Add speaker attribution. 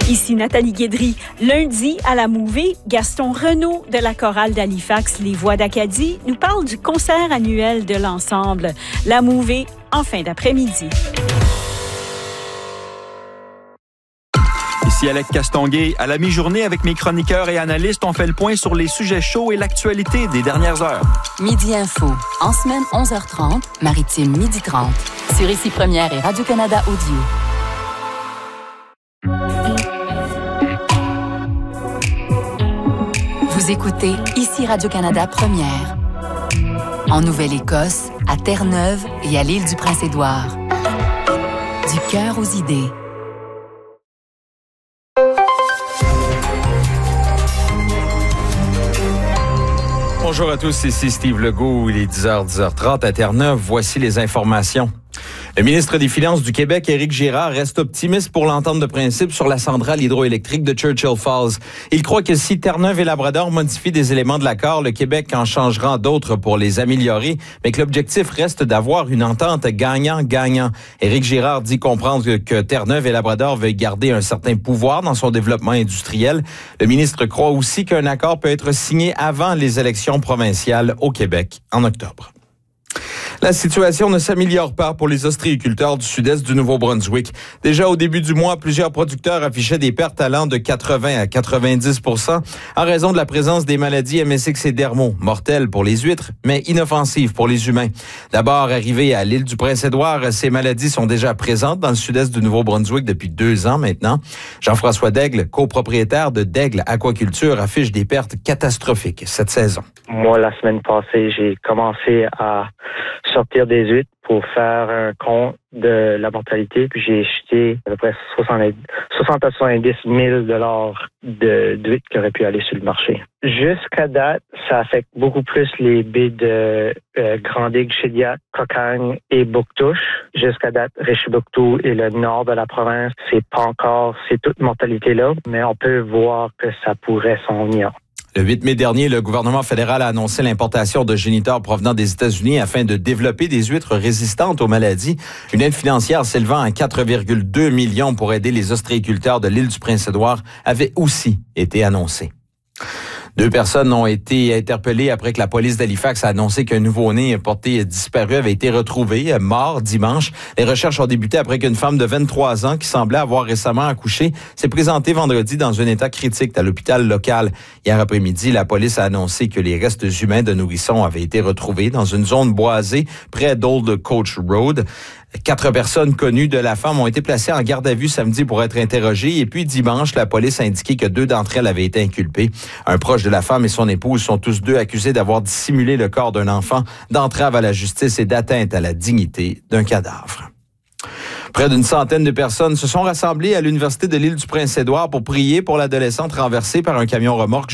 Speaker 1: Ici Nathalie Guédry. Lundi, à la Mouvée, Gaston Renaud de la chorale d'Halifax Les Voix d'Acadie nous parle du concert annuel de l'ensemble. La Mouvée, en fin d'après-midi.
Speaker 2: Ici Alec Castonguay. À la mi-journée, avec mes chroniqueurs et analystes, on fait le point sur les sujets chauds et l'actualité des dernières heures.
Speaker 3: Midi Info, en semaine 11h30, Maritime 12h30. Sur Ici Première et Radio-Canada Audio. Vous écoutez Ici Radio-Canada Première. En Nouvelle-Écosse, à Terre-Neuve et à l'île du Prince-Édouard. Du cœur aux idées.
Speaker 2: Bonjour à tous, ici Steve Legault. Il est 10h, 10h30 à Terre-Neuve. Voici les informations. Le ministre des Finances du Québec, Éric Girard, reste optimiste pour l'entente de principe sur la centrale hydroélectrique de Churchill Falls. Il croit que si Terre-Neuve et Labrador modifient des éléments de l'accord, le Québec en changera d'autres pour les améliorer, mais que l'objectif reste d'avoir une entente gagnant-gagnant. Éric Girard dit comprendre que Terre-Neuve et Labrador veulent garder un certain pouvoir dans son développement industriel. Le ministre croit aussi qu'un accord peut être signé avant les élections provinciales au Québec en octobre. La situation ne s'améliore pas pour les ostréiculteurs du sud-est du Nouveau-Brunswick. Déjà au début du mois, plusieurs producteurs affichaient des pertes allant de 80 à 90 % en raison de la présence des maladies MSX et Dermo, mortelles pour les huîtres, mais inoffensives pour les humains. D'abord arrivées à l'île du Prince-Édouard, ces maladies sont déjà présentes dans le sud-est du Nouveau-Brunswick depuis 2 ans maintenant. Jean-François Daigle, copropriétaire de Daigle Aquaculture, affiche des pertes catastrophiques cette saison.
Speaker 4: Moi, la semaine passée, j'ai commencé à sortir des huîtres pour faire un compte de la mortalité, puis j'ai jeté à peu près 60 à 70 000 $ d'huîtres qui auraient pu aller sur le marché. Jusqu'à date, ça affecte beaucoup plus les baies de Grand-Digue, Shediac, Cocagne et Bouctouche. Jusqu'à date, Richibouctou et le nord de la province, c'est pas encore toute mortalité-là, mais on peut voir que ça pourrait s'en venir.
Speaker 2: Le 8 mai dernier, le gouvernement fédéral a annoncé l'importation de géniteurs provenant des États-Unis afin de développer des huîtres résistantes aux maladies. Une aide financière s'élevant à 4,2 millions pour aider les ostréiculteurs de l'île du Prince-Édouard avait aussi été annoncée. 2 personnes ont été interpellées après que la police d'Halifax a annoncé qu'un nouveau-né porté disparu avait été retrouvé mort dimanche. Les recherches ont débuté après qu'une femme de 23 ans qui semblait avoir récemment accouché s'est présentée vendredi dans un état critique à l'hôpital local. Hier après-midi, la police a annoncé que les restes humains de nourrissons avaient été retrouvés dans une zone boisée près d'Old Coach Road. 4 personnes connues de la femme ont été placées en garde à vue samedi pour être interrogées. Et puis dimanche, la police a indiqué que 2 d'entre elles avaient été inculpées. Un proche de la femme et son épouse sont tous 2 accusés d'avoir dissimulé le corps d'un enfant, d'entrave à la justice et d'atteinte à la dignité d'un cadavre. Près d'une centaine de personnes se sont rassemblées à l'Université de l'île du Prince-Édouard pour prier pour l'adolescente renversée par un camion remorque